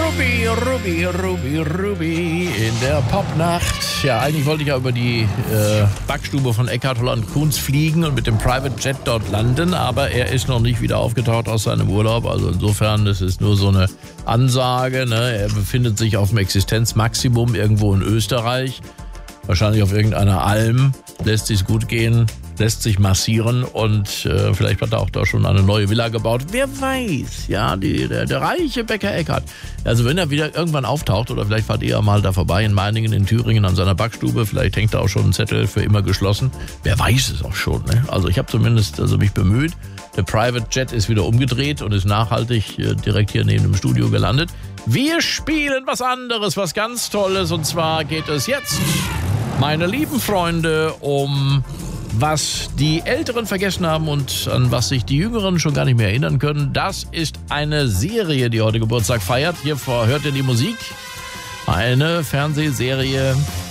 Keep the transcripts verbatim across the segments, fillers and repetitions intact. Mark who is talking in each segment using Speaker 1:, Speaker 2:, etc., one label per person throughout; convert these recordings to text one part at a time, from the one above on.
Speaker 1: Ruby, Ruby, Ruby, Ruby in der Popnacht. Ja, eigentlich wollte ich ja über die äh, Backstube von Eckhard Holland-Kunz fliegen und mit dem Private Jet dort landen, aber er ist noch nicht wieder aufgetaucht aus seinem Urlaub. Also insofern, das ist nur so eine Ansage. Ne? Er befindet sich auf dem Existenzmaximum irgendwo in Österreich. Wahrscheinlich auf irgendeiner Alm, lässt sich's gut gehen, lässt sich massieren und äh, vielleicht hat er auch da schon eine neue Villa gebaut. Wer weiß, ja, die, der, der reiche Bäcker Eckhard. Also wenn er wieder irgendwann auftaucht oder vielleicht fahrt ihr mal da vorbei in Meiningen, in Thüringen an seiner Backstube, vielleicht hängt da auch schon ein Zettel für immer geschlossen. Wer weiß es auch schon, ne? Also ich habe zumindest also mich bemüht. Der Private Jet ist wieder umgedreht und ist nachhaltig äh, direkt hier neben dem Studio gelandet. Wir spielen was anderes, was ganz Tolles und zwar geht es jetzt, meine lieben Freunde, um was die Älteren vergessen haben und an was sich die Jüngeren schon gar nicht mehr erinnern können. Das ist eine Serie, die heute Geburtstag feiert. Hier hört ihr die Musik. Eine Fernsehserie,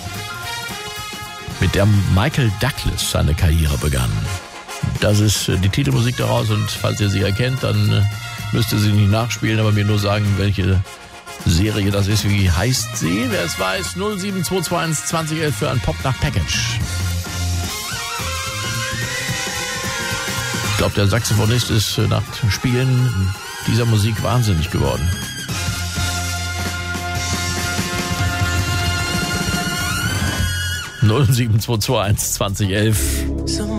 Speaker 1: mit der Michael Douglas seine Karriere begann. Das ist die Titelmusik daraus und falls ihr sie erkennt, dann müsst ihr sie nicht nachspielen, aber mir nur sagen, welche Serie das ist. Wie heißt sie? Wer es weiß, null sieben zwei zwei eins zwanzig elf für ein Popnacht-Package. Ich glaube, der Saxophonist ist nach Spielen dieser Musik wahnsinnig geworden. null sieben zwei zwei eins zwanzig elf